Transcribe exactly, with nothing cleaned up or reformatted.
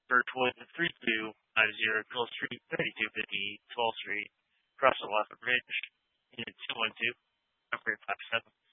Birchwood, three two five zero Gulf Street, thirty-two fifty twelfth Street, Russell Lafayette Ridge, unit two one two, upgrade five seven.